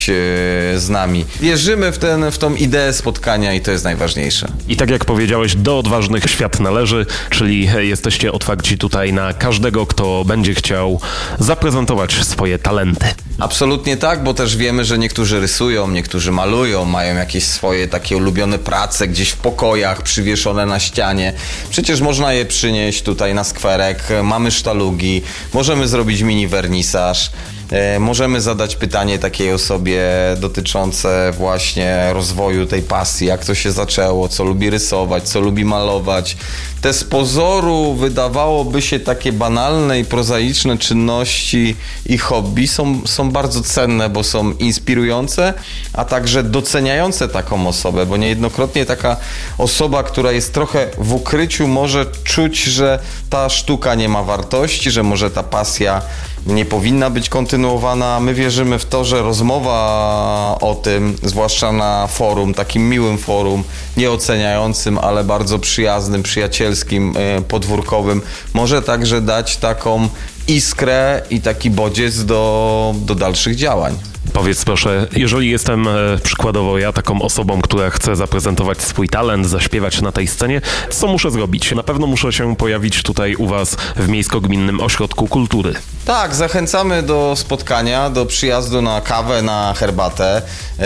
z nami. Wierzymy w tą ideę spotkania i to jest najważniejsze. I tak jak powiedziałeś, do odważnych świat należy, czyli jesteście otwarci tutaj na każdego, kto będzie chciał zaprezentować swoje talenty. Absolutnie tak, bo też wiemy, że niektórzy rysują, niektórzy malują, mają jakieś swoje takie ulubione prace gdzieś w pokojach przywieszone na ścianie. Przecież można je przynieść tutaj na skwerek, mamy sztalugi, możemy zrobić mini wernisaż. Możemy zadać pytanie takiej osobie dotyczące właśnie rozwoju tej pasji, jak to się zaczęło, co lubi rysować, co lubi malować. Te z pozoru wydawałoby się takie banalne i prozaiczne czynności i hobby są bardzo cenne, bo są inspirujące, a także doceniające taką osobę, bo niejednokrotnie taka osoba, która jest trochę w ukryciu, może czuć, że ta sztuka nie ma wartości, że może ta pasja nie powinna być kontynuowana. My wierzymy w to, że rozmowa o tym, zwłaszcza na forum, takim miłym forum, nieoceniającym, ale bardzo przyjaznym, przyjacielskim, podwórkowym, może także dać taką iskrę i taki bodziec do dalszych działań. Powiedz proszę, jeżeli jestem przykładowo ja taką osobą, która chce zaprezentować swój talent, zaśpiewać na tej scenie, co muszę zrobić? Na pewno muszę się pojawić tutaj u Was w Miejsko-Gminnym Ośrodku Kultury. Tak, zachęcamy do spotkania, do przyjazdu na kawę, na herbatę.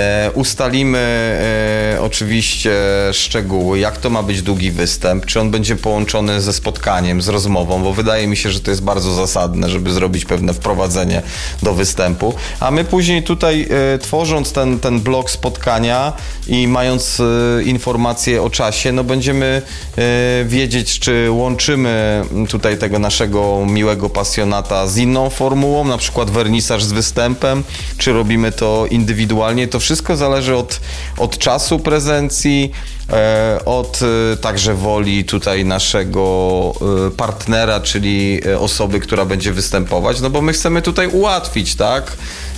Ustalimy oczywiście szczegóły, jak to ma być długi występ, czy on będzie połączony ze spotkaniem, z rozmową, bo wydaje mi się, że to jest bardzo zasadne, żeby zrobić pewne wprowadzenie do występu. A my później tutaj tworząc ten blok spotkania i mając informacje o czasie, no będziemy wiedzieć, czy łączymy tutaj tego naszego miłego pasjonata z inną formułą, na przykład wernisaż z występem, czy robimy to indywidualnie. To wszystko zależy od czasu prezencji, od także woli tutaj naszego partnera, czyli osoby, która będzie występować, no bo my chcemy tutaj ułatwić, tak,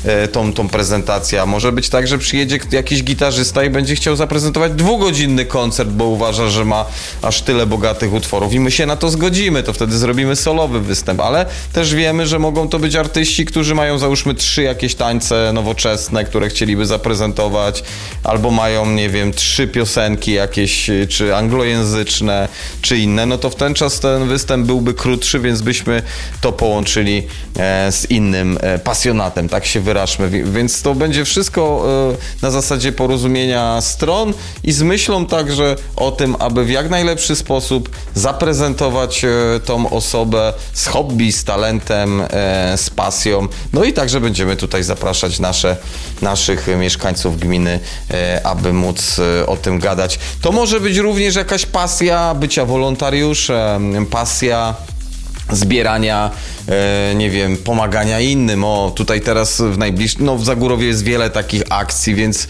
tą prezentację. A może być tak, że przyjedzie jakiś gitarzysta i będzie chciał zaprezentować 2-godzinny koncert, bo uważa, że ma aż tyle bogatych utworów i my się na to zgodzimy, to wtedy zrobimy solowy występ, ale też wiemy, że mogą to być artyści, którzy mają załóżmy 3 jakieś tańce nowoczesne, które chcieliby zaprezentować, albo mają, nie wiem, 3 piosenki jakieś, czy anglojęzyczne, czy inne, no to w ten czas ten występ byłby krótszy, więc byśmy to połączyli z innym pasjonatem, tak się wyraźmy, więc to będzie wszystko na zasadzie porozumienia stron i z myślą także o tym, aby w jak najlepszy sposób zaprezentować tą osobę z hobby, z talentem, z pasją, no i także będziemy tutaj zapraszać naszych mieszkańców gminy, aby móc o tym gadać. To może być również jakaś pasja bycia wolontariuszem, pasja zbierania, nie wiem, pomagania innym. O, tutaj teraz w Zagórowie jest wiele takich akcji, więc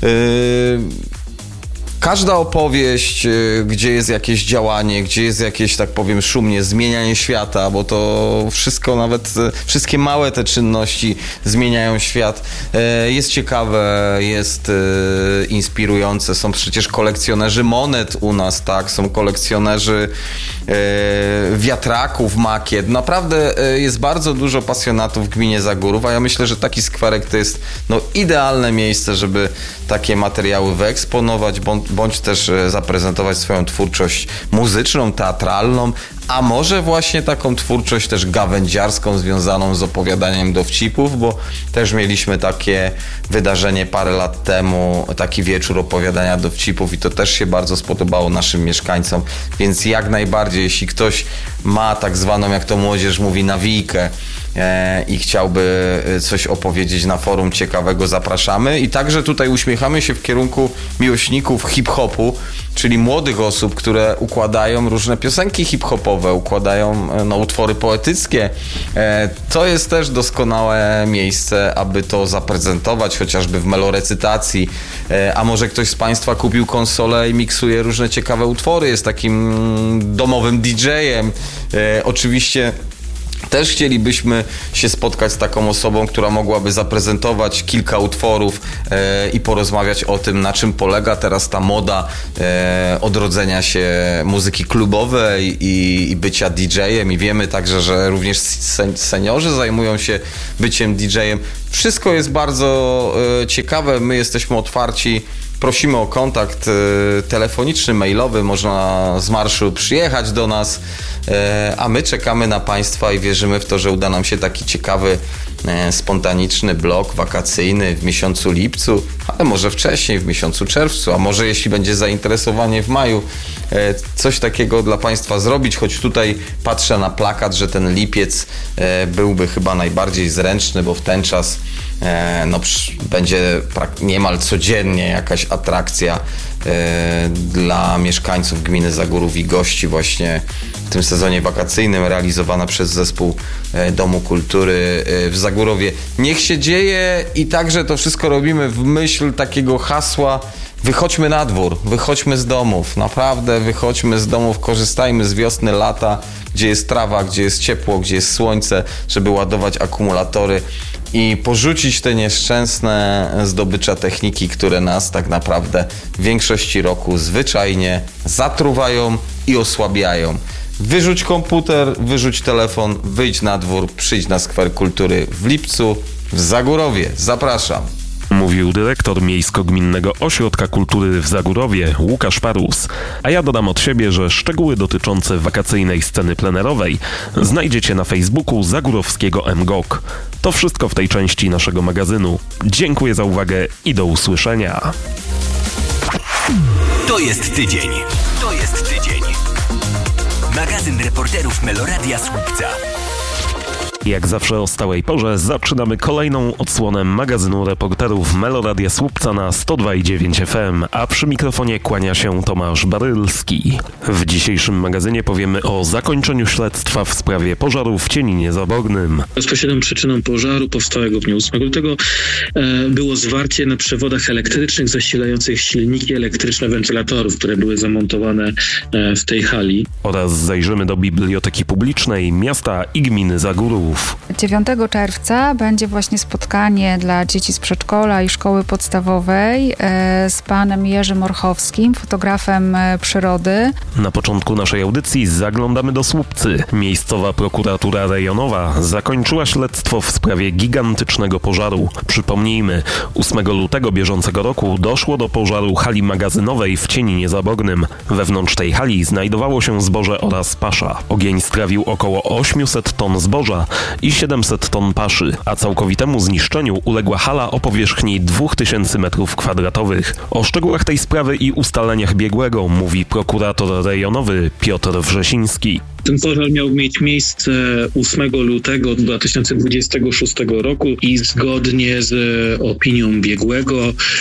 każda opowieść, gdzie jest jakieś działanie, gdzie jest jakieś, tak powiem, szumnie zmienianie świata, bo to wszystko, nawet wszystkie małe te czynności zmieniają świat, jest ciekawe, jest inspirujące. Są przecież kolekcjonerzy monet u nas, tak? Są kolekcjonerzy wiatraków, makiet. Naprawdę jest bardzo dużo pasjonatów w gminie Zagórów, a ja myślę, że taki skwerek to jest idealne miejsce, żeby takie materiały wyeksponować, bądź też zaprezentować swoją twórczość muzyczną, teatralną, a może właśnie taką twórczość też gawędziarską związaną z opowiadaniem dowcipów, bo też mieliśmy takie wydarzenie parę lat temu, taki wieczór opowiadania dowcipów i to też się bardzo spodobało naszym mieszkańcom, więc jak najbardziej, jeśli ktoś ma tak zwaną, jak to młodzież mówi, nawijkę i chciałby coś opowiedzieć na forum ciekawego, zapraszamy. I także tutaj uśmiechamy się w kierunku miłośników hip-hopu, czyli młodych osób, które układają różne piosenki hip-hopowe, układają utwory poetyckie. To jest też doskonałe miejsce, aby to zaprezentować, chociażby w melorecytacji. A może ktoś z Państwa kupił konsolę i miksuje różne ciekawe utwory, jest takim domowym DJ-em. Oczywiście Też chcielibyśmy się spotkać z taką osobą, która mogłaby zaprezentować kilka utworów i porozmawiać o tym, na czym polega teraz ta moda odrodzenia się muzyki klubowej i bycia DJ-em. I wiemy także, że również seniorzy zajmują się byciem DJ-em. Wszystko jest bardzo ciekawe, my jesteśmy otwarci. Prosimy o kontakt telefoniczny, mailowy, można z marszu przyjechać do nas, a my czekamy na Państwa i wierzymy w to, że uda nam się taki ciekawy, spontaniczny blok wakacyjny w miesiącu lipcu, ale może wcześniej, w miesiącu czerwcu, a może jeśli będzie zainteresowanie w maju, coś takiego dla Państwa zrobić, choć tutaj patrzę na plakat, że ten lipiec byłby chyba najbardziej zręczny, bo w ten czas będzie niemal codziennie jakaś atrakcja dla mieszkańców gminy Zagórów i gości właśnie w tym sezonie wakacyjnym realizowana przez zespół Domu Kultury w Zagórowie. Niech się dzieje i także to wszystko robimy w myśl takiego hasła: wychodźmy na dwór, wychodźmy z domów, naprawdę wychodźmy z domów, korzystajmy z wiosny, lata, gdzie jest trawa, gdzie jest ciepło, gdzie jest słońce, żeby ładować akumulatory i porzucić te nieszczęsne zdobycza techniki, które nas tak naprawdę w większości roku zwyczajnie zatruwają i osłabiają. Wyrzuć komputer, wyrzuć telefon, wyjdź na dwór, przyjdź na Skwer Kultury w lipcu w Zagórowie. Zapraszam. Mówił dyrektor Miejsko-Gminnego Ośrodka Kultury w Zagórowie Łukasz Parus. A ja dodam od siebie, że szczegóły dotyczące wakacyjnej sceny plenerowej znajdziecie na Facebooku Zagórowskiego MGOK. To wszystko w tej części naszego magazynu. Dziękuję za uwagę i do usłyszenia. To jest tydzień. To jest tydzień. Magazyn reporterów Meloradia Słupca. Jak zawsze o stałej porze zaczynamy kolejną odsłonę magazynu reporterów Meloradia Słupca na 102,9 FM, a przy mikrofonie kłania się Tomasz Barylski. W dzisiejszym magazynie powiemy o zakończeniu śledztwa w sprawie pożaru w Cieninie Zabornym. Bezpośrednią przyczyną pożaru powstałego w dniu 8 lutego było zwarcie na przewodach elektrycznych zasilających silniki elektryczne wentylatorów, które były zamontowane w tej hali. Oraz zajrzymy do Biblioteki Publicznej Miasta i Gminy Zagórów. 9 czerwca będzie właśnie spotkanie dla dzieci z przedszkola i szkoły podstawowej z panem Jerzym Orchowskim, fotografem przyrody. Na początku naszej audycji zaglądamy do Słupcy. Miejscowa prokuratura rejonowa zakończyła śledztwo w sprawie gigantycznego pożaru. Przypomnijmy, 8 lutego bieżącego roku doszło do pożaru hali magazynowej w Cieninie Zabornym. Wewnątrz tej hali znajdowało się zboże oraz pasza. Ogień strawił około 800 ton zboża i 700 ton paszy, a całkowitemu zniszczeniu uległa hala o powierzchni 2000 m2. O szczegółach tej sprawy i ustaleniach biegłego mówi prokurator rejonowy Piotr Wrzesiński. Ten pożar miał mieć miejsce 8 lutego 2026 roku i zgodnie z opinią biegłego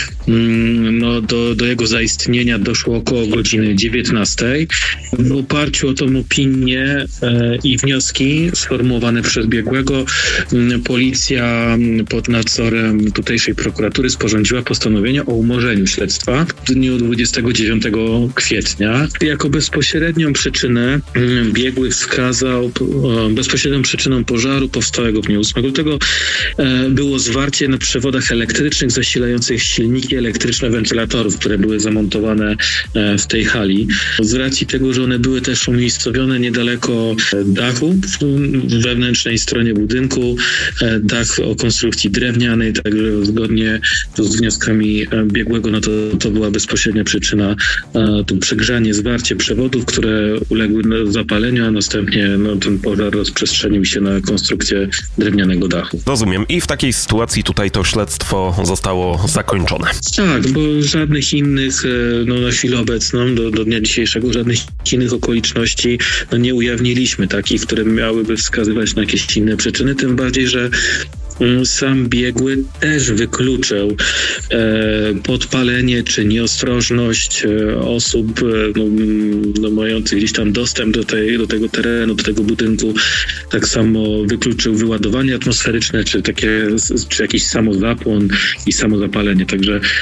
do jego zaistnienia doszło około godziny 19. W oparciu o tą opinię i wnioski sformułowane przez biegłego policja pod nadzorem tutejszej prokuratury sporządziła postanowienie o umorzeniu śledztwa w dniu 29 kwietnia. Jako bezpośrednią przyczynę biegły wskazał, bezpośrednią przyczyną pożaru powstałego w dniu 8 lutego było zwarcie na przewodach elektrycznych zasilających silniki elektryczne wentylatorów, które były zamontowane w tej hali. Z racji tego, że one były też umiejscowione niedaleko dachu w wewnętrznej stronie budynku, dach o konstrukcji drewnianej, także zgodnie z wnioskami biegłego, to była bezpośrednia przyczyna, to przegrzanie, zwarcie przewodów, które uległy zapaleniu, a następnie ten pożar rozprzestrzenił się na konstrukcję drewnianego dachu. Rozumiem. I w takiej sytuacji tutaj to śledztwo zostało zakończone. Tak, bo żadnych innych, na chwilę obecną, do dnia dzisiejszego, żadnych innych okoliczności nie ujawniliśmy, takich, które miałyby wskazywać na jakieś inne przyczyny, tym bardziej, że sam biegły też wykluczył podpalenie czy nieostrożność osób mających gdzieś tam dostęp do tego terenu, do tego budynku. Tak samo wykluczył wyładowanie atmosferyczne, czy jakiś samozapłon i samozapalenie. Także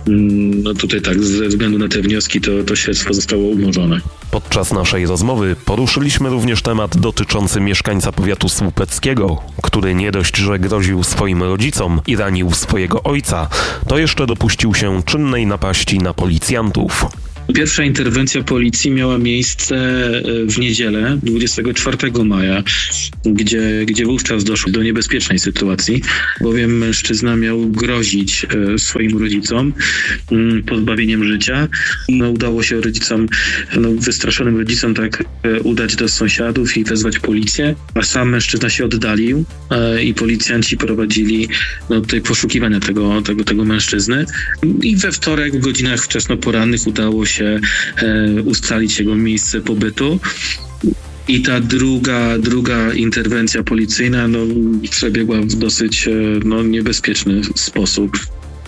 No tutaj tak, ze względu na te wnioski to śledztwo zostało umorzone. Podczas naszej rozmowy poruszyliśmy również temat dotyczący mieszkańca powiatu słupeckiego, który nie dość, że groził swoim rodzicom i ranił swojego ojca, to jeszcze dopuścił się czynnej napaści na policjantów. Pierwsza interwencja policji miała miejsce w niedzielę, 24 maja, gdzie wówczas doszło do niebezpiecznej sytuacji, bowiem mężczyzna miał grozić swoim rodzicom pozbawieniem życia. Udało się wystraszonym rodzicom udać do sąsiadów i wezwać policję, a sam mężczyzna się oddalił i policjanci prowadzili tutaj poszukiwania tego mężczyzny. I we wtorek w godzinach wczesnoporannych udało się ustalić jego miejsce pobytu. I ta druga interwencja policyjna przebiegła w dosyć niebezpieczny sposób.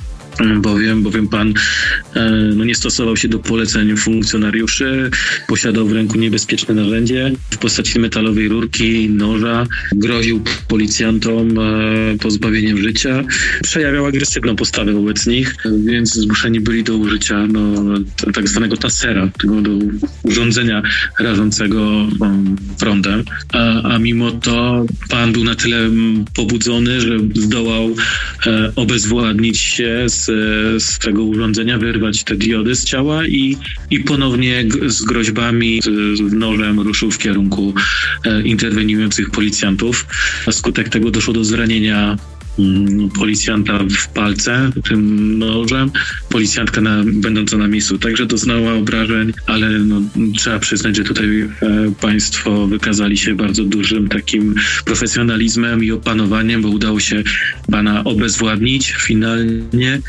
Bowiem pan nie stosował się do poleceń funkcjonariuszy, posiadał w ręku niebezpieczne narzędzie w postaci metalowej rurki, noża, groził policjantom pozbawieniem życia, przejawiał agresywną postawę wobec nich, więc zmuszeni byli do użycia tak zwanego tasera, do urządzenia rażącego prądem, a mimo to pan był na tyle pobudzony, że zdołał obezwładnić się z tego urządzenia, wyrwać te diody z ciała i ponownie z groźbami, z nożem ruszył w kierunku interweniujących policjantów. Na skutek tego doszło do zranienia policjanta w palce tym nożem. Policjantka będąca na miejscu także doznała obrażeń, ale trzeba przyznać, że tutaj państwo wykazali się bardzo dużym takim profesjonalizmem i opanowaniem, bo udało się pana obezwładnić finalnie.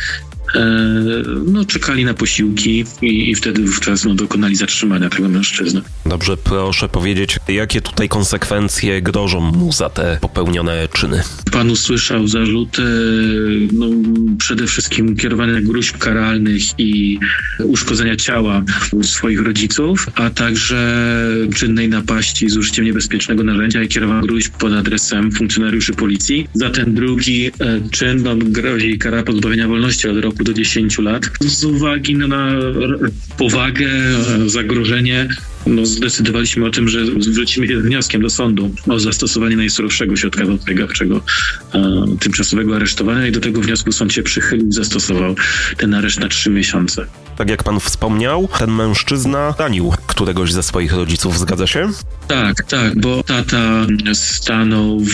Czekali na posiłki i wtedy wówczas dokonali zatrzymania tego mężczyzny. Dobrze, proszę powiedzieć, jakie tutaj konsekwencje grożą mu za te popełnione czyny? Pan usłyszał zarzuty przede wszystkim kierowania gróźb karalnych i uszkodzenia ciała swoich rodziców, a także czynnej napaści z użyciem niebezpiecznego narzędzia i kierowania gróźb pod adresem funkcjonariuszy policji. Za ten drugi czyn grozi kara pozbawienia wolności od roku do 10 lat. Z uwagi na powagę, zagrożenie, zdecydowaliśmy o tym, że zwrócimy się z wnioskiem do sądu o zastosowanie najsurowszego środka zapobiegawczego, tymczasowego aresztowania, i do tego wniosku sąd się przychylił i zastosował ten areszt na 3 miesiące. Tak jak pan wspomniał, ten mężczyzna ranił któregoś ze swoich rodziców, zgadza się? Tak, bo tata stanął w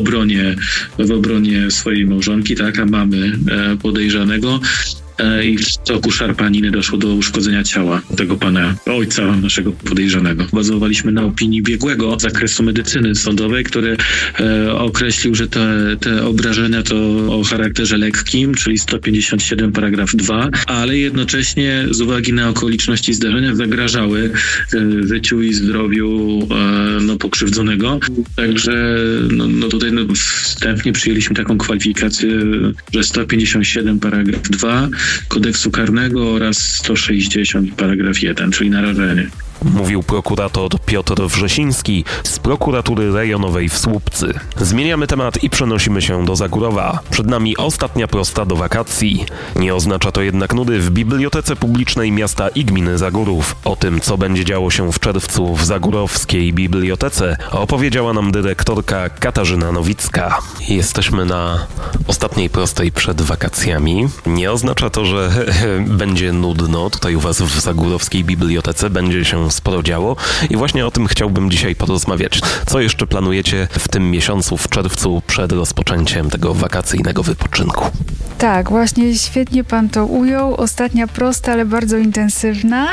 obronie swojej małżonki, a mamy podejrzanego. I w toku szarpaniny doszło do uszkodzenia ciała tego pana, ojca naszego podejrzanego. Bazowaliśmy na opinii biegłego z zakresu medycyny sądowej, który określił, że te obrażenia to o charakterze lekkim, czyli 157 paragraf 2, ale jednocześnie z uwagi na okoliczności zdarzenia zagrażały życiu i zdrowiu pokrzywdzonego. Także tutaj wstępnie przyjęliśmy taką kwalifikację, że 157 paragraf 2 Kodeksu karnego oraz 160 paragraf 1, czyli narażenie. Mówił prokurator Piotr Wrzesiński z prokuratury rejonowej w Słupcy. Zmieniamy temat i przenosimy się do Zagórowa. Przed nami ostatnia prosta do wakacji. Nie oznacza to jednak nudy w Bibliotece Publicznej Miasta i Gminy Zagórów. O tym, co będzie działo się w czerwcu w Zagórowskiej Bibliotece, opowiedziała nam dyrektorka Katarzyna Nowicka. Jesteśmy na ostatniej prostej przed wakacjami. Nie oznacza to, że będzie nudno. Tutaj u was w Zagórowskiej Bibliotece będzie się sporo działo i właśnie o tym chciałbym dzisiaj porozmawiać. Co jeszcze planujecie w tym miesiącu, w czerwcu, przed rozpoczęciem tego wakacyjnego wypoczynku? Tak, właśnie świetnie pan to ujął. Ostatnia prosta, ale bardzo intensywna.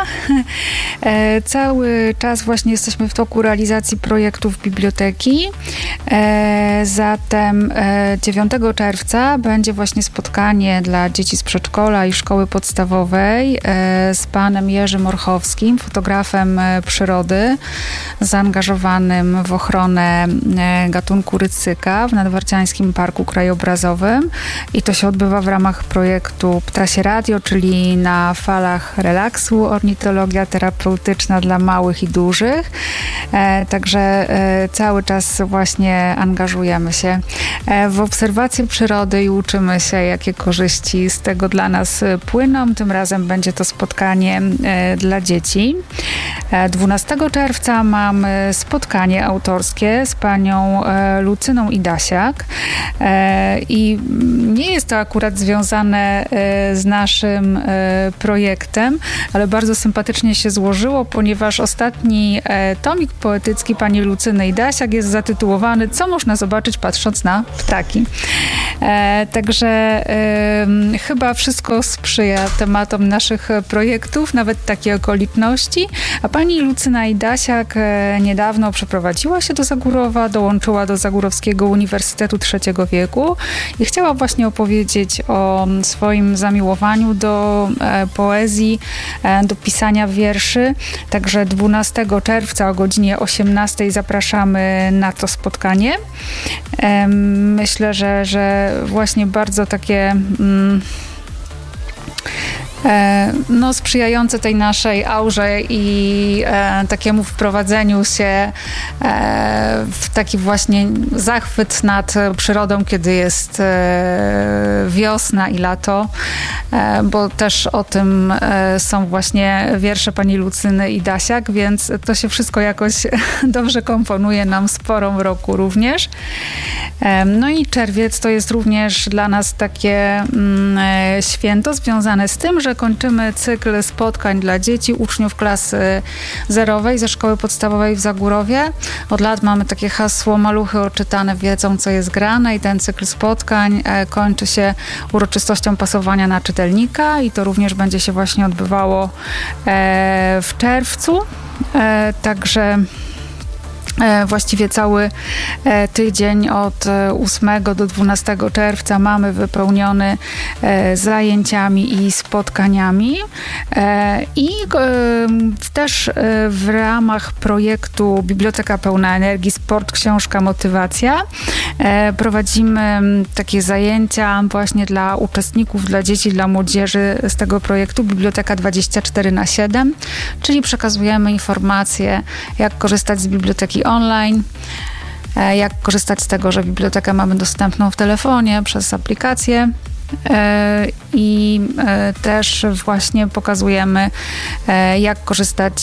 Cały czas właśnie jesteśmy w toku realizacji projektów biblioteki. Zatem 9 czerwca będzie właśnie spotkanie dla dzieci z przedszkola i szkoły podstawowej z panem Jerzym Orchowskim, fotografem fotografem przyrody, zaangażowanym w ochronę gatunku rycyka w Nadwarciańskim Parku Krajobrazowym i to się odbywa w ramach projektu Ptasie Radio, czyli na falach relaksu, ornitologia terapeutyczna dla małych i dużych. Także cały czas właśnie angażujemy się w obserwację przyrody i uczymy się, jakie korzyści z tego dla nas płyną. Tym razem będzie to spotkanie dla dzieci. 12 czerwca mamy spotkanie autorskie z panią Lucyną Idasiak i nie jest to akurat związane z naszym projektem, ale bardzo sympatycznie się złożyło, ponieważ ostatni tomik poetycki pani Lucyny Idasiak jest zatytułowany "Co można zobaczyć patrząc na ptaki". Także chyba wszystko sprzyja tematom naszych projektów, nawet takie okoliczności. A pani Lucyna Idasiak niedawno przeprowadziła się do Zagórowa, dołączyła do Zagórowskiego Uniwersytetu Trzeciego Wieku i chciała właśnie opowiedzieć o swoim zamiłowaniu do poezji, do pisania wierszy. Także 12 czerwca o godzinie 18 zapraszamy na to spotkanie. Myślę, że właśnie bardzo takie sprzyjające tej naszej aurze i takiemu wprowadzeniu się w taki właśnie zachwyt nad przyrodą, kiedy jest wiosna i lato, bo też o tym są właśnie wiersze pani Lucyny Idasiak, więc to się wszystko jakoś dobrze komponuje nam z porą roku również. No i czerwiec to jest również dla nas takie święto związane z tym, że kończymy cykl spotkań dla dzieci, uczniów klasy zerowej ze szkoły podstawowej w Zagórowie. Od lat mamy takie hasło "Maluchy odczytane wiedzą, co jest grane" i ten cykl spotkań kończy się uroczystością pasowania na czytelnika i to również będzie się właśnie odbywało w czerwcu. Także właściwie cały tydzień od 8 do 12 czerwca mamy wypełniony zajęciami i spotkaniami i też w ramach projektu Biblioteka Pełna Energii, Sport, Książka, Motywacja prowadzimy takie zajęcia właśnie dla uczestników, dla dzieci, dla młodzieży z tego projektu Biblioteka 24/7, czyli przekazujemy informacje, jak korzystać z biblioteki online, jak korzystać z tego, że bibliotekę mamy dostępną w telefonie przez aplikację. I też właśnie pokazujemy, jak korzystać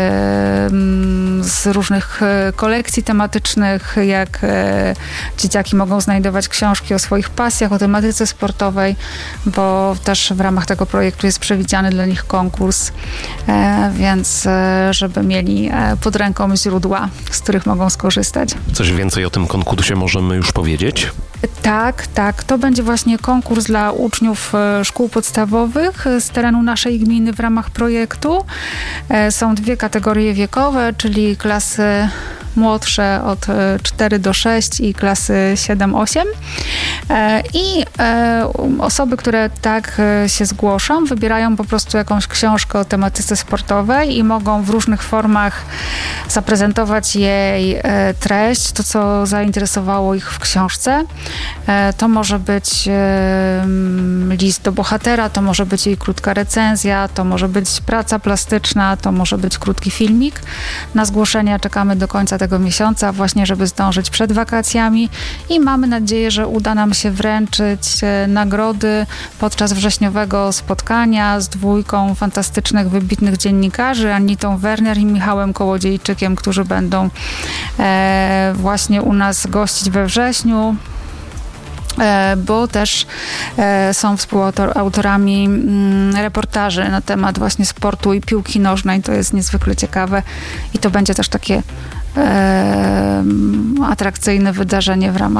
z różnych kolekcji tematycznych, jak dzieciaki mogą znajdować książki o swoich pasjach, o tematyce sportowej, bo też w ramach tego projektu jest przewidziany dla nich konkurs, więc żeby mieli pod ręką źródła, z których mogą skorzystać. Coś więcej o tym konkursie możemy już powiedzieć? Tak. To będzie właśnie konkurs dla uczniów szkół podstawowych z terenu naszej gminy w ramach projektu. Są dwie kategorie wiekowe, czyli klasy młodsze od 4 do 6 i klasy 7-8. I osoby, które tak się zgłoszą, wybierają po prostu jakąś książkę o tematyce sportowej i mogą w różnych formach zaprezentować jej treść, to co zainteresowało ich w książce. To może być list do bohatera, to może być jej krótka recenzja, to może być praca plastyczna, to może być krótki filmik. Na zgłoszenia czekamy do końca tego miesiąca, właśnie żeby zdążyć przed wakacjami i mamy nadzieję, że uda nam się wręczyć nagrody podczas wrześniowego spotkania z dwójką fantastycznych, wybitnych dziennikarzy, Anitą Werner i Michałem Kołodziejczykiem, którzy będą właśnie u nas gościć we wrześniu, bo też są współautorami reportaży na temat właśnie sportu i piłki nożnej. To jest niezwykle ciekawe i to będzie też takie atrakcyjne wydarzenie w ramach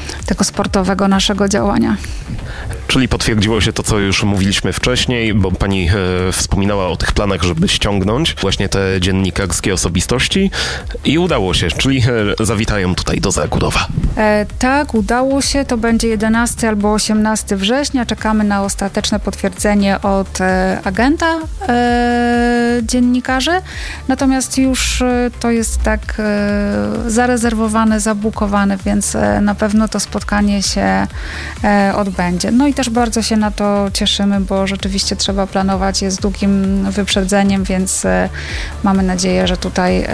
tego sportowego naszego działania. Czyli potwierdziło się to, co już mówiliśmy wcześniej, bo pani wspominała o tych planach, żeby ściągnąć właśnie te dziennikarskie osobistości i udało się, czyli zawitają tutaj do Zagórowa. Tak, udało się. To będzie 11 albo 18 września. Czekamy na ostateczne potwierdzenie od agenta dziennikarzy. Natomiast już to jest tak zarezerwowane, zabukowane, więc na pewno to spotkanie się odbędzie. No i też bardzo się na to cieszymy, bo rzeczywiście trzeba planować je z długim wyprzedzeniem, więc mamy nadzieję, że tutaj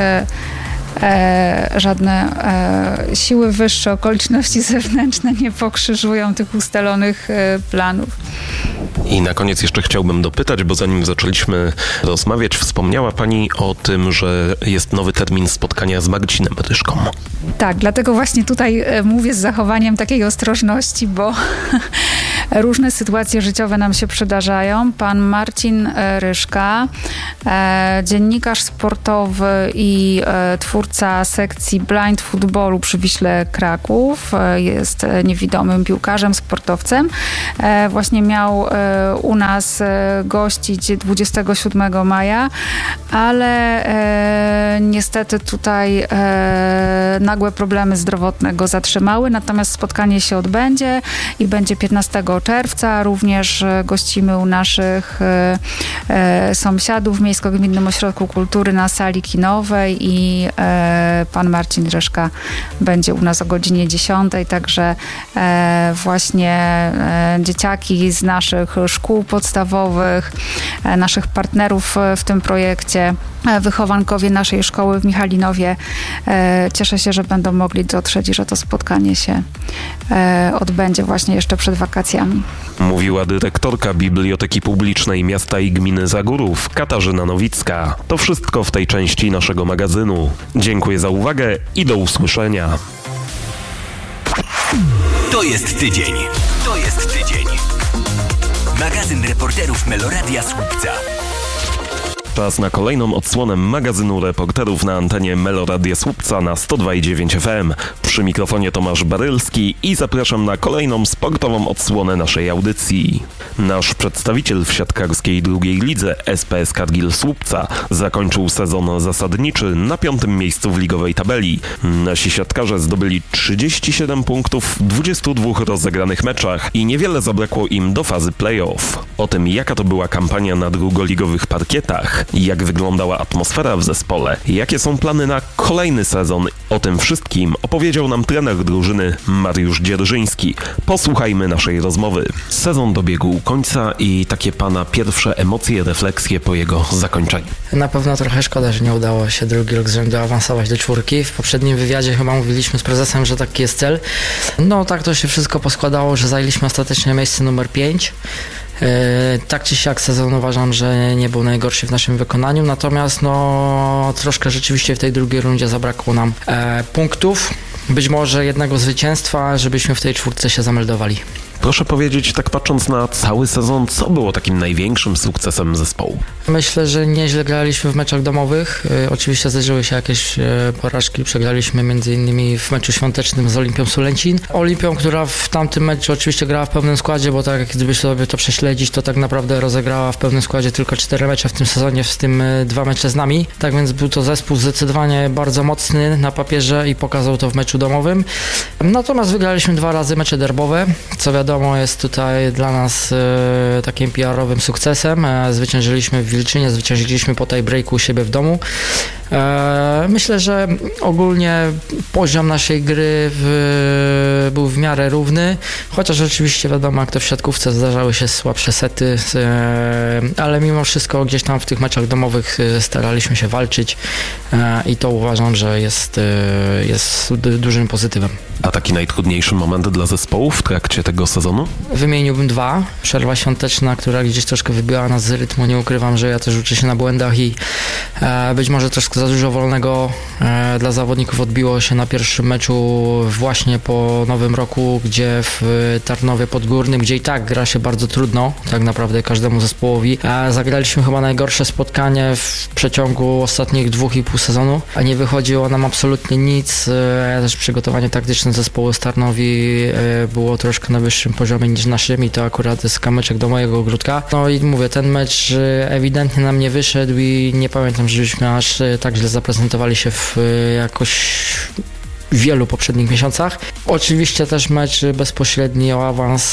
żadne siły wyższe, okoliczności zewnętrzne nie pokrzyżują tych ustalonych planów. I na koniec jeszcze chciałbym dopytać, bo zanim zaczęliśmy rozmawiać, wspomniała pani o tym, że jest nowy termin spotkania z Marcinem Ryszką. Tak, dlatego właśnie tutaj mówię z zachowaniem takiej ostrożności, bo różne sytuacje życiowe nam się przydarzają. Pan Marcin Ryszka, dziennikarz sportowy i twórca sekcji blind footballu przy Wiśle Kraków, jest niewidomym piłkarzem, sportowcem. Właśnie miał u nas gościć 27 maja, ale niestety tutaj nagłe problemy zdrowotne go zatrzymały, natomiast spotkanie się odbędzie i będzie 15 czerwca. Również gościmy u naszych sąsiadów w Miejsko-Gminnym Ośrodku Kultury na sali kinowej i pan Marcin Ryszka będzie u nas o godzinie 10, także właśnie dzieciaki z naszych szkół podstawowych, naszych partnerów w tym projekcie, wychowankowie naszej szkoły w Michalinowie. Cieszę się, że będą mogli dotrzeć i że to spotkanie się odbędzie właśnie jeszcze przed wakacjami. Mówiła dyrektorka Biblioteki Publicznej Miasta i Gminy Zagórów, Katarzyna Nowicka. To wszystko w tej części naszego magazynu. Dziękuję za uwagę i do usłyszenia. To jest tydzień. To jest tydzień. Magazyn reporterów Meloradia Słupca. Czas na kolejną odsłonę magazynu reporterów na antenie Meloradia Słupca na 102,9 FM. Przy mikrofonie Tomasz Barylski i zapraszam na kolejną sportową odsłonę naszej audycji. Nasz przedstawiciel w siatkarskiej drugiej lidze SPS Kargil Słupca zakończył sezon zasadniczy na 5. miejscu w ligowej tabeli. Nasi siatkarze zdobyli 37 punktów w 22 rozegranych meczach i niewiele zabrakło im do fazy play-off. O tym, jaka to była kampania na drugoligowych parkietach, jak wyglądała atmosfera w zespole, jakie są plany na kolejny sezon, o tym wszystkim opowiedział nam trener drużyny Mariusz Dzierżyński. Posłuchajmy naszej rozmowy. Sezon dobiegł końca i takie pana pierwsze emocje, refleksje po jego zakończeniu. Na pewno trochę szkoda, że nie udało się drugi rok z rzędu awansować do 4. W poprzednim wywiadzie chyba mówiliśmy z prezesem, że taki jest cel. No tak to się wszystko poskładało, że zajęliśmy ostatecznie miejsce numer 5. Tak czy siak sezon uważam, że nie był najgorszy w naszym wykonaniu, natomiast no troszkę rzeczywiście w tej drugiej rundzie zabrakło nam punktów, być może jednego zwycięstwa, żebyśmy w tej 4 się zameldowali. Proszę powiedzieć, tak patrząc na cały sezon, co było takim największym sukcesem zespołu? Myślę, że nieźle graliśmy w meczach domowych. Oczywiście zdarzyły się jakieś porażki. Przegraliśmy m.in. w meczu świątecznym z Olimpią Sulęcin. Olimpią, która w tamtym meczu oczywiście grała w pełnym składzie, bo tak gdyby sobie to prześledzić, to tak naprawdę rozegrała w pełnym składzie tylko 4 mecze w tym sezonie, w tym 2 mecze z nami. Tak więc był to zespół zdecydowanie bardzo mocny na papierze i pokazał to w meczu domowym. Natomiast wygraliśmy 2 razy mecze derbowe, co wiadomo jest tutaj dla nas takim PR-owym sukcesem. Zwyciężyliśmy w Wilczynie, zwyciężyliśmy po tie-breaku u siebie w domu. Myślę, że ogólnie poziom naszej gry był w miarę równy, chociaż oczywiście wiadomo, jak to w siatkówce zdarzały się słabsze sety, ale mimo wszystko gdzieś tam w tych meczach domowych staraliśmy się walczyć i to uważam, że jest dużym pozytywem. A taki najtrudniejszy moment dla zespołu w trakcie tego sezonu? Wymieniłbym 2. Przerwa świąteczna, która gdzieś troszkę wybiła nas z rytmu. Nie ukrywam, że ja też uczę się na błędach i być może troszkę troszkę za dużo wolnego dla zawodników odbiło się na pierwszym meczu właśnie po Nowym Roku, gdzie w Tarnowie Podgórnym, gdzie i tak gra się bardzo trudno, tak naprawdę każdemu zespołowi. Zagraliśmy chyba najgorsze spotkanie w przeciągu ostatnich 2,5 sezonu, a nie wychodziło nam absolutnie nic. Też przygotowanie taktyczne zespołu z Tarnowi było troszkę na wyższym poziomie niż naszym i to akurat jest kamyczek do mojego ogródka. No i mówię, ten mecz ewidentnie nam nie wyszedł i nie pamiętam, żebyśmy aż tak źle zaprezentowali się w jakoś wielu poprzednich miesiącach. Oczywiście też mecz bezpośredni o awans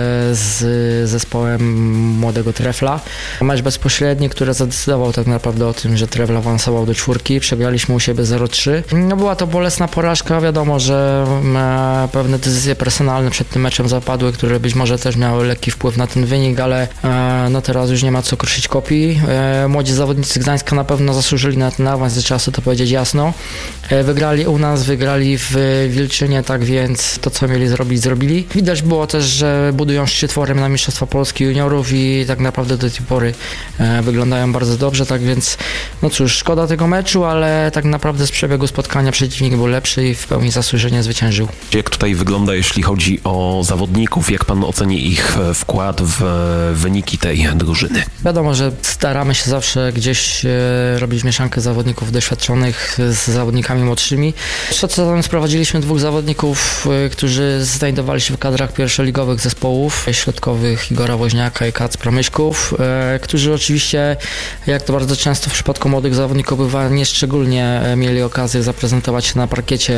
z zespołem młodego Trefla. Mecz bezpośredni, który zadecydował tak naprawdę o tym, że Trefl awansował do 4. Przegraliśmy u siebie 0-3. No była to bolesna porażka. Wiadomo, że pewne decyzje personalne przed tym meczem zapadły, które być może też miały lekki wpływ na ten wynik, ale no teraz już nie ma co kruszyć kopii. Młodzi zawodnicy Gdańska na pewno zasłużyli na ten awans, trzeba sobie to powiedzieć jasno. Wygrali u nas, wygrali w Wilczynie, tak więc to, co mieli zrobić, zrobili. Widać było też, że budują szczytworem na Mistrzostwa Polski juniorów i tak naprawdę do tej pory wyglądają bardzo dobrze, tak więc no cóż, szkoda tego meczu, ale tak naprawdę z przebiegu spotkania przeciwnik był lepszy i w pełni zasłużenie zwyciężył. Jak tutaj wygląda, jeśli chodzi o zawodników, jak pan oceni ich wkład w wyniki tej drużyny? Wiadomo, że staramy się zawsze gdzieś robić mieszankę zawodników doświadczonych z zawodnikami młodszymi. Przed sezonem sprowadziliśmy 2 zawodników, którzy znajdowali się w kadrach pierwszoligowych zespołów środkowych, Igora Woźniaka i Kacpra Myszków, którzy oczywiście, jak to bardzo często w przypadku młodych zawodników bywa, nieszczególnie mieli okazję zaprezentować się na parkiecie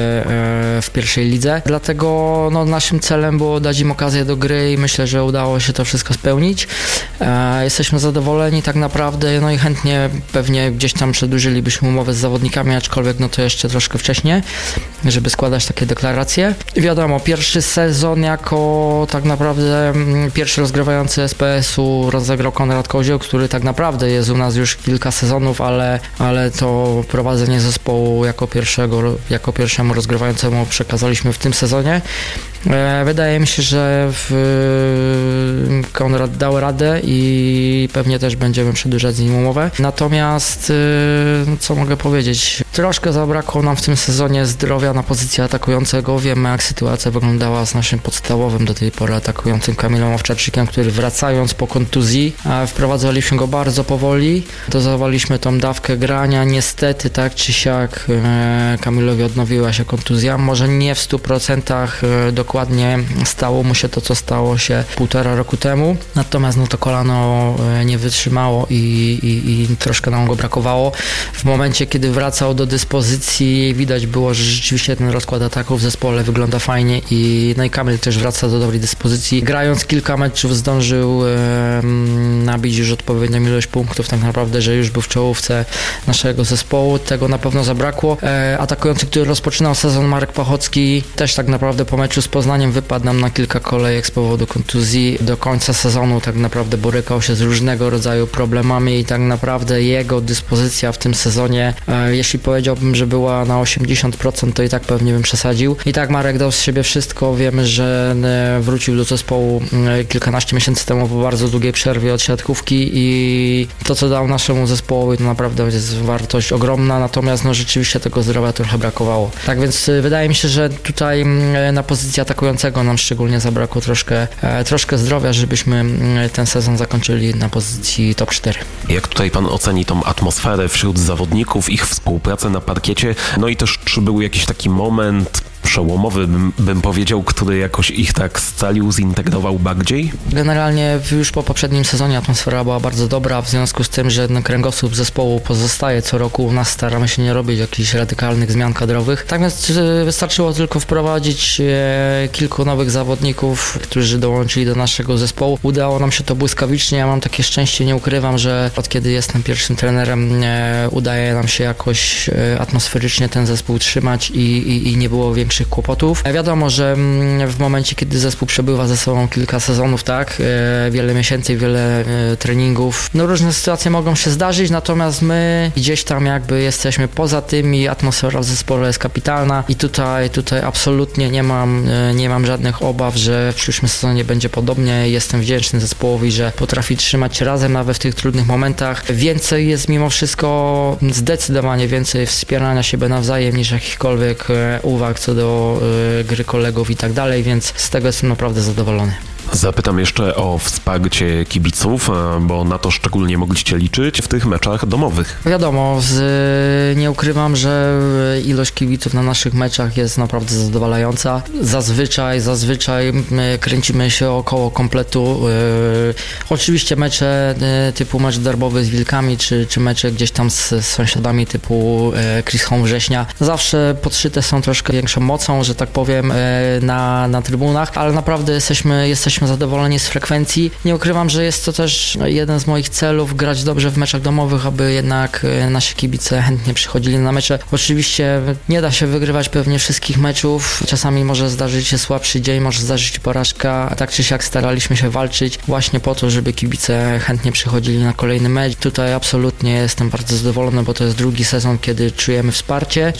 w pierwszej lidze. Dlatego no, naszym celem było dać im okazję do gry i myślę, że udało się to wszystko spełnić. Jesteśmy zadowoleni tak naprawdę, no i chętnie pewnie gdzieś tam przedłużylibyśmy umowę z zawodnikami, aczkolwiek no to jeszcze troszkę wcześniej, żeby składać takie deklaracje. Wiadomo, pierwszy sezon jako tak naprawdę pierwszy rozgrywający SPS-u rozegrał Konrad Kozioł, który tak naprawdę jest u nas już kilka sezonów, ale to prowadzenie zespołu jako pierwszemu rozgrywającemu przekazaliśmy w tym sezonie. Wydaje mi się, że Konrad dał radę i pewnie też będziemy przedłużać z nim umowę. Natomiast co mogę powiedzieć? Troszkę zabrakło nam w tym sezonie zdrowia na pozycji atakującego. Wiemy, jak sytuacja wyglądała z naszym podstawowym do tej pory atakującym Kamilem Owczarczykiem, który wracając po kontuzji, wprowadzaliśmy go bardzo powoli. Dozowaliśmy tą dawkę grania. Niestety, tak czy siak, Kamilowi odnowiła się kontuzja. Może nie w 100% dokładnie stało mu się to, co stało się 1,5 roku temu. Natomiast no to kolano nie wytrzymało i troszkę nam go brakowało. W momencie, kiedy wracał do dyspozycji, widać było, że rzeczywiście ten rozkład ataków w zespole wygląda fajnie i no i Kamil też wraca do dobrej dyspozycji. Grając kilka meczów zdążył nabić już odpowiednią ilość punktów, tak naprawdę, że już był w czołówce naszego zespołu. Tego na pewno zabrakło. Atakujący, który rozpoczynał sezon, Marek Pachocki, też tak naprawdę po meczu z Poznaniem wypadł nam na kilka kolejek z powodu kontuzji. Do końca sezonu tak naprawdę borykał się z różnego rodzaju problemami i tak naprawdę jego dyspozycja w tym sezonie, jeśli powiedziałbym, że była na 80%, to i tak pewnie bym przesadził. I tak Marek dał z siebie wszystko. Wiemy, że wrócił do zespołu kilkanaście miesięcy temu po bardzo długiej przerwie od siatkówki i to, co dał naszemu zespołowi, to naprawdę jest wartość ogromna, natomiast no rzeczywiście tego zdrowia trochę brakowało. Tak więc wydaje mi się, że tutaj na pozycji atakującego nam szczególnie zabrakło troszkę zdrowia, żebyśmy ten sezon zakończyli na pozycji top 4. Jak tutaj pan oceni tą atmosferę wśród zawodników, ich współpracę na parkiecie, no i też czy był jakiś taki moment przełomowy, bym powiedział, który jakoś ich tak scalił, zintegrował bardziej? Generalnie już po poprzednim sezonie atmosfera była bardzo dobra, w związku z tym, że kręgosłup zespołu pozostaje co roku. U nas staramy się nie robić jakichś radykalnych zmian kadrowych. Tak więc wystarczyło tylko wprowadzić kilku nowych zawodników, którzy dołączyli do naszego zespołu. Udało nam się to błyskawicznie. Ja mam takie szczęście, nie ukrywam, że od kiedy jestem pierwszym trenerem, udaje nam się jakoś atmosferycznie ten zespół trzymać i nie było większych większych kłopotów. Wiadomo, że w momencie, kiedy zespół przebywa ze sobą kilka sezonów, tak, wiele miesięcy, wiele treningów, no różne sytuacje mogą się zdarzyć, natomiast my gdzieś tam jakby jesteśmy poza tym i atmosfera w zespole jest kapitalna i tutaj absolutnie nie mam żadnych obaw, że w przyszłym sezonie będzie podobnie. Jestem wdzięczny zespołowi, że potrafi trzymać się razem nawet w tych trudnych momentach. Więcej jest mimo wszystko, zdecydowanie więcej wspierania siebie nawzajem niż jakichkolwiek uwag co do gry kolegów i tak dalej, więc z tego jestem naprawdę zadowolony. Zapytam jeszcze o wsparcie kibiców, bo na to szczególnie mogliście liczyć w tych meczach domowych. Wiadomo, nie ukrywam, że ilość kibiców na naszych meczach jest naprawdę zadowalająca. Zazwyczaj kręcimy się około kompletu. Oczywiście mecze typu mecz derbowy z Wilkami, czy mecze gdzieś tam z sąsiadami typu Chris Home Września zawsze podszyte są troszkę większą mocą, że tak powiem, na trybunach, ale naprawdę jesteśmy zadowoleni z frekwencji. Nie ukrywam, że jest to też jeden z moich celów, grać dobrze w meczach domowych, aby jednak nasi kibice chętnie przychodzili na mecze. Oczywiście nie da się wygrywać pewnie wszystkich meczów. Czasami może zdarzyć się słabszy dzień, może zdarzyć się porażka. Tak czy siak staraliśmy się walczyć właśnie po to, żeby kibice chętnie przychodzili na kolejny mecz. Tutaj absolutnie jestem bardzo zadowolony, bo to jest drugi sezon, kiedy czujemy wsparcie.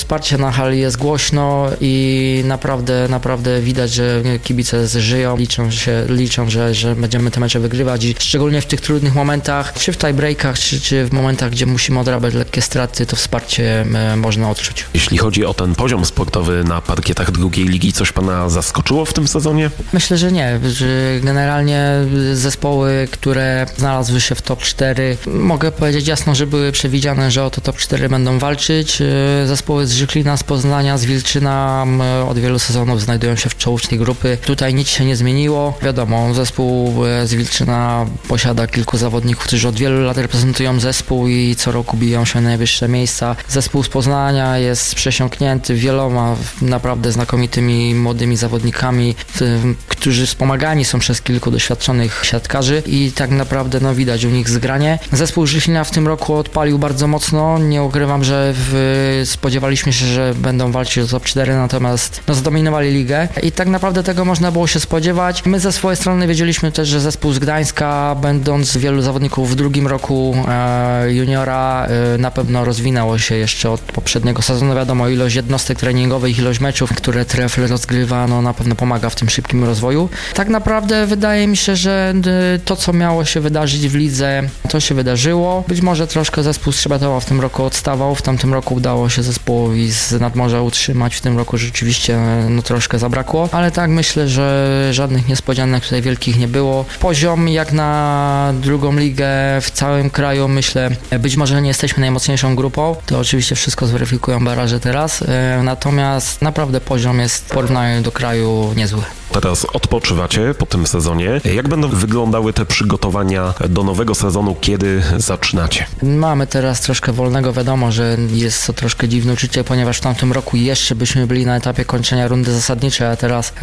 Na hali jest głośno i naprawdę widać, że kibice żyją, liczą, że będziemy te mecze wygrywać i szczególnie w tych trudnych momentach, czy w tiebreakach, czy w momentach, gdzie musimy odrabiać lekkie straty, to wsparcie można odczuć. Jeśli chodzi o ten poziom sportowy na parkietach drugiej ligi, coś pana zaskoczyło w tym sezonie? Myślę, że nie. Że generalnie zespoły, które znalazły się w top 4, mogę powiedzieć jasno, że były przewidziane, że o to top 4 będą walczyć. Zespoły z Żyklina, z Poznania, z Wilczyna od wielu sezonów znajdują się w czołówce grupy. Tutaj nic się nie zmieniło. Wiadomo, zespół z Wilczyna posiada kilku zawodników, którzy od wielu lat reprezentują zespół i co roku biją się na najwyższe miejsca. Zespół z Poznania jest przesiąknięty wieloma naprawdę znakomitymi młodymi zawodnikami, którzy wspomagani są przez kilku doświadczonych siatkarzy i tak naprawdę widać u nich zgranie. Zespół Żychlina w tym roku odpalił bardzo mocno. Nie ukrywam, że spodziewaliśmy się, że będą walczyć o top 4, natomiast zdominowali ligę i tak naprawdę tego można było się spodziewać. My ze swojej strony wiedzieliśmy też, że zespół z Gdańska, będąc wielu zawodników w drugim roku juniora, na pewno rozwinęło się jeszcze od poprzedniego sezonu. Wiadomo, ilość jednostek treningowych, ilość meczów, które Trefl rozgrywa, na pewno pomaga w tym szybkim rozwoju. Tak naprawdę wydaje mi się, że to, co miało się wydarzyć w lidze, to się wydarzyło. Być może troszkę zespół z Trzebetowa w tym roku odstawał. W tamtym roku udało się zespołowi z Nadmorza utrzymać. W tym roku rzeczywiście troszkę zabrakło, ale tak myślę, że żadnych niespodzianek tutaj wielkich nie było. Poziom jak na drugą ligę w całym kraju, myślę, być może nie jesteśmy najmocniejszą grupą, to oczywiście wszystko zweryfikują baraże teraz, natomiast naprawdę poziom jest w porównaniu do kraju niezły. Teraz odpoczywacie po tym sezonie. Jak będą wyglądały te przygotowania do nowego sezonu, kiedy zaczynacie? Mamy teraz troszkę wolnego, wiadomo, że jest to troszkę dziwne uczucie, ponieważ w tamtym roku jeszcze byśmy byli na etapie kończenia rundy zasadniczej, a teraz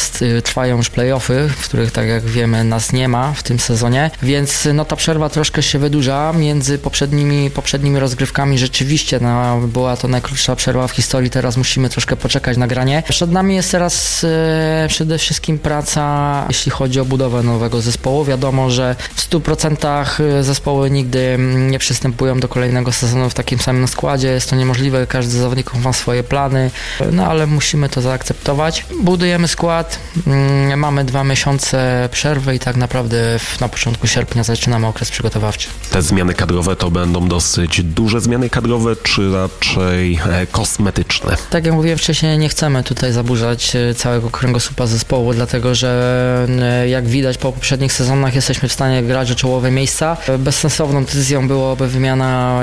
trwają już play-offy, w których, tak jak wiemy, nas nie ma w tym sezonie, więc ta przerwa troszkę się wydłuża między poprzednimi rozgrywkami. Rzeczywiście była to najkrótsza przerwa w historii, teraz musimy troszkę poczekać na granie. Przed nami jest teraz przede wszystkim praca, jeśli chodzi o budowę nowego zespołu. Wiadomo, że w 100% zespoły nigdy nie przystępują do kolejnego sezonu w takim samym składzie. Jest to niemożliwe, każdy z zawodników ma swoje plany, ale musimy to zaakceptować. Budujemy skład, mamy 2 miesiące przerwy i tak naprawdę na początku sierpnia zaczynamy okres przygotowawczy. Te zmiany kadrowe to będą dosyć duże zmiany kadrowe, czy raczej kosmetyczne? Tak jak mówiłem wcześniej, nie chcemy tutaj zaburzać całego kręgosłupa zespołu, dlatego że jak widać po poprzednich sezonach jesteśmy w stanie grać o czołowe miejsca. Bezsensowną decyzją byłoby wymiana,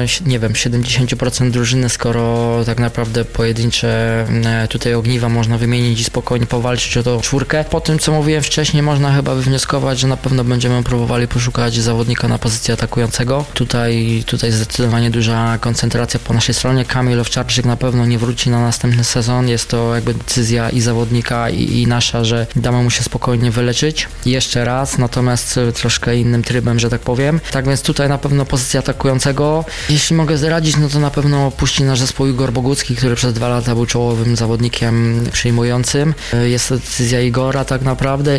70% drużyny, skoro tak naprawdę pojedyncze tutaj ogniwa można wymienić i spokojnie powalczyć o tą 4. Po tym, co mówiłem wcześniej, można chyba wywnioskować, że na pewno będziemy próbowali poszukać zawodnika na pozycję atakującego. Tutaj zdecydowanie duża koncentracja po naszej stronie. Kamil Owczarczyk na pewno nie wróci na następny sezon. Jest to jakby decyzja i zawodnika, i nasza, że damy mu się spokojnie wyleczyć jeszcze raz, natomiast troszkę innym trybem, że tak powiem. Tak więc tutaj na pewno pozycja atakującego. Jeśli mogę zdradzić, no to na pewno puści nasz zespół Igor Bogucki, który przez 2 lata był czołowym zawodnikiem przyjmującym. Jest to decyzja Igora tak naprawdę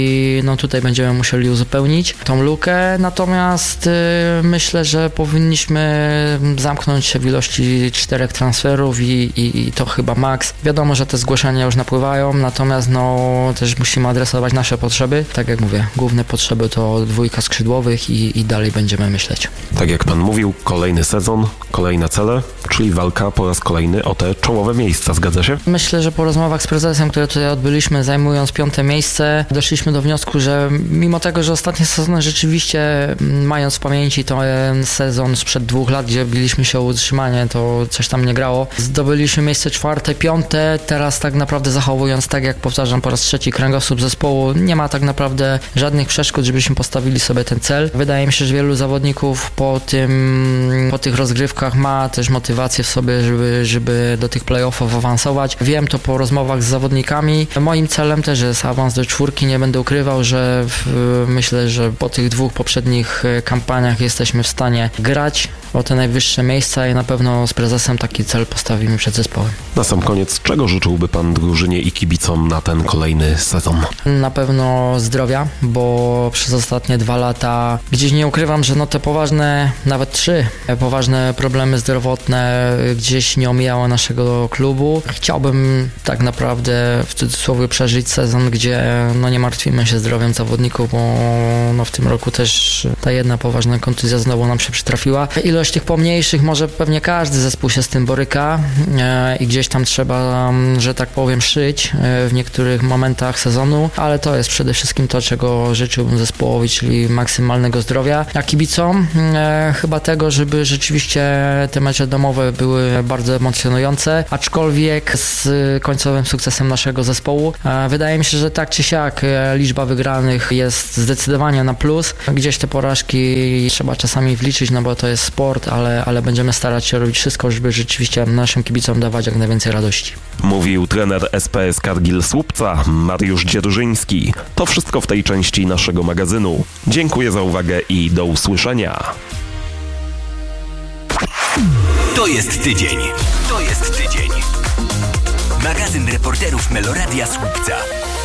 i no tutaj będziemy musieli uzupełnić tą lukę, natomiast myślę, że powinniśmy zamknąć się w ilości 4 transferów i to chyba maks. Wiadomo, że te zgłoszenia już napływają, natomiast no też musimy adresować nasze potrzeby. Tak jak mówię, główne potrzeby to 2 skrzydłowych i dalej będziemy myśleć. Tak jak pan mówił, kolejny sezon, kolejne cele, czyli walka po raz kolejny o te czołowe miejsca, zgadza się? Myślę, że po rozmowach z prezesem, które tutaj odbyliśmy, zajmując 5. miejsce, doszliśmy do wniosku, że mimo tego, że ostatnie sezony rzeczywiście, mając w pamięci ten sezon sprzed 2 lat, gdzie biliśmy się o utrzymanie, to coś tam nie grało, zdobyliśmy miejsce 4., 5., teraz tak naprawdę zachowując, tak jak powtarzam po raz 3, kręgosłup zespołu, nie ma tak naprawdę żadnych przeszkód, żebyśmy postawili sobie ten cel. Wydaje mi się, że wielu zawodników po tych rozgrywkach ma też motywację w sobie, żeby do tych playoffów awansować. Wiem to po rozmowach z zawodnikami. Moim celem też jest awans do 4. Nie będę ukrywał, że myślę, że po tych 2 poprzednich kampaniach jesteśmy w stanie grać o te najwyższe miejsca i na pewno z prezesem taki cel postawimy przed zespołem. Na sam koniec, czego życzyłby pan drużynie i kibicom na ten kolejny sezon? Na pewno zdrowia, bo przez ostatnie 2 lata gdzieś nie ukrywam, że no te poważne, nawet 3 poważne problemy zdrowotne gdzieś nie omijały naszego klubu. Chciałbym tak naprawdę w cudzysłowie przeżyć sezon, gdzie no nie martwimy się zdrowiem zawodników, bo no w tym roku też ta jedna poważna kontuzja znowu nam się przytrafiła. Ilość tych pomniejszych, może pewnie każdy zespół się z tym boryka i gdzieś tam trzeba, że tak powiem, szyć w niektórych momentach sezonu, ale to jest przede wszystkim to, czego życzyłbym zespołowi, czyli maksymalnego zdrowia. A kibicom chyba tego, żeby rzeczywiście te mecze domowe były bardzo emocjonujące, aczkolwiek z końcowym sukcesem naszego zespołu. Wydaje mi się, że tak czy siak liczba wygranych jest zdecydowanie na plus. Gdzieś te porażki trzeba czasami wliczyć, no bo to jest sport, ale będziemy starać się robić wszystko, żeby rzeczywiście naszym kibicom dawać jak najwięcej radości. Mówił trener SPS Kargil Słupca, Mariusz Dzierżyński. To wszystko w tej części naszego magazynu. Dziękuję za uwagę i do usłyszenia. To jest tydzień. To jest tydzień. Magazyn reporterów Meloradia Słupca.